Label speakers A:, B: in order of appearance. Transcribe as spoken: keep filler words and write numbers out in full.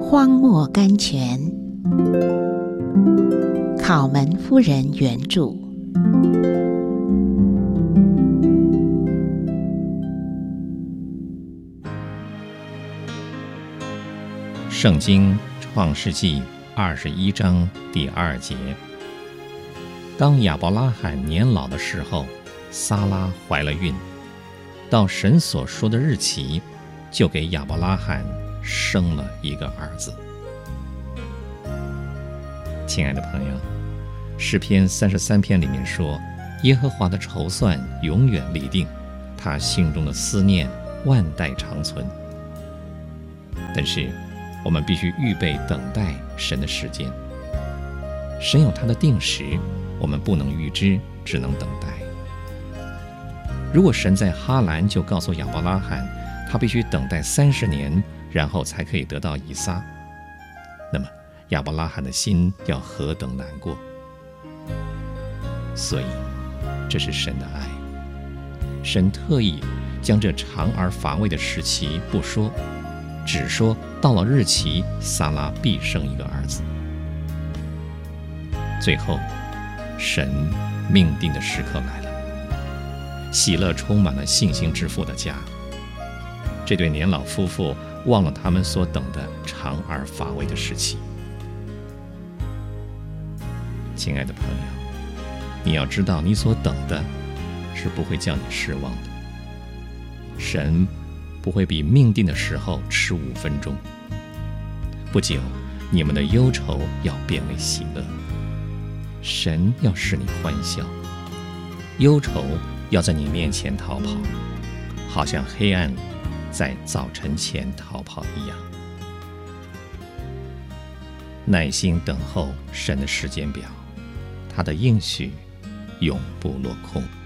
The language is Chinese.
A: 荒漠甘泉，考门夫人原著。
B: 圣经创世纪二十一章第二节：当亚伯拉罕年老的时候，撒拉怀了孕，到神所说的日期，就给亚伯拉罕生了一个儿子。亲爱的朋友，诗篇三十三篇里面说，耶和华的筹算永远立定，他心中的思念万代长存。但是我们必须预备等待神的时间。神有他的定时，我们不能预知，只能等待。如果神在哈兰就告诉亚伯拉罕，他必须等待三十年，然后才可以得到以撒，那么亚伯拉罕的心要何等难过。所以这是神的爱，神特意将这长而乏味的时期不说，只说到了日期，撒拉必生一个儿子。最后神命定的时刻来了，喜乐充满了信心之父的家。这对年老夫妇忘了他们所等的长而乏味的时期。亲爱的朋友，你要知道，你所等的是不会叫你失望的。神不会比命定的时候迟五分钟。不久，你们的忧愁要变为喜乐，神要使你欢笑，忧愁要在你面前逃跑，好像黑暗在早晨前逃跑一样。耐心等候神的时间表，他的应许永不落空。